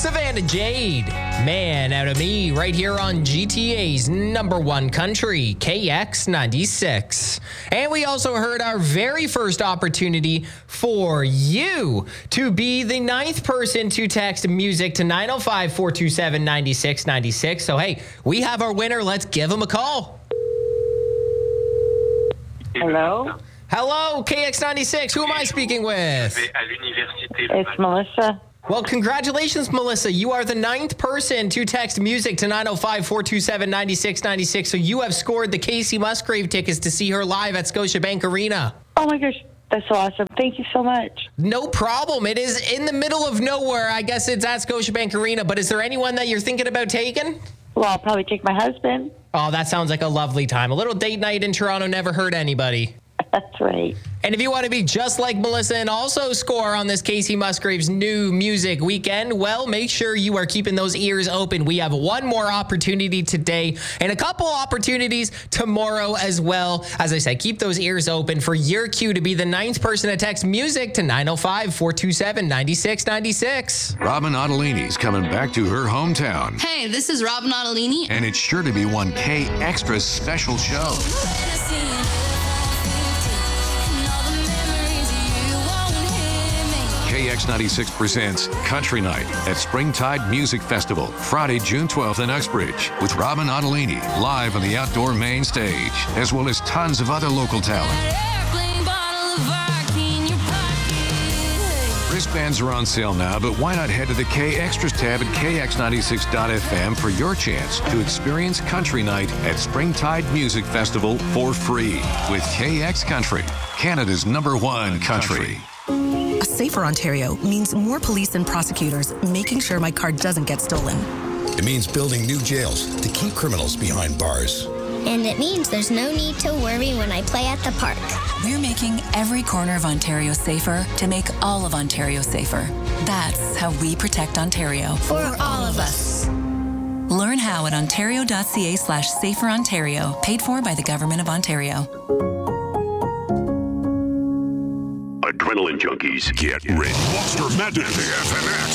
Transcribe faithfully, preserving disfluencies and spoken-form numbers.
Savannah Jade, Man Out of Me, right here on G T A's number one country, K X ninety-six. And we also heard our very first opportunity for you to be the ninth person to text music to nine oh five, four two seven, nine six nine six. So, hey, we have our winner. Let's give him a call. Hello? Hello, K X ninety-six. Who am I speaking with? It's Melissa. Well, congratulations, Melissa. You are the ninth person to text music to nine oh five, four two seven, nine six nine six. So you have scored the Casey Musgrave tickets to see her live at Scotiabank Arena. Oh my gosh, that's so awesome. Thank you so much. No problem. It is in the middle of nowhere. I guess it's at Scotiabank Arena, but is there anyone that you're thinking about taking? Well, I'll probably take my husband. Oh, that sounds like a lovely time. A little date night in Toronto never hurt anybody. That's right. And if you want to be just like Melissa and also score on this Casey Musgraves new music weekend, well, make sure you are keeping those ears open. We have one more opportunity today and a couple opportunities tomorrow as well. As I said, keep those ears open for your cue to be the ninth person to text music to nine oh five, four two seven, nine six nine six. Robin Ottolini's coming back to her hometown. Hey, this is Robin Ottolini. And it's sure to be one K Extra's special show. K X ninety-six presents Country Night at Springtide Music Festival, Friday, June twelfth in Uxbridge, with Robin Ottolini live on the outdoor main stage, as well as tons of other local talent. Wristbands are on sale now, but why not head to the K Extras tab at K X ninety-six dot F M for your chance to experience Country Night at Springtide Music Festival for free with K X Country, Canada's number one country. A safer Ontario means more police and prosecutors making sure my car doesn't get stolen. It means building new jails to keep criminals behind bars. And it means there's no need to worry when I play at the park. We're making every corner of Ontario safer to make all of Ontario safer. That's how we protect Ontario. For all of us. Learn how at ontario.ca slash safer Ontario, paid for by the Government of Ontario. Adrenaline junkies, get ready. Monster Madness, F N X.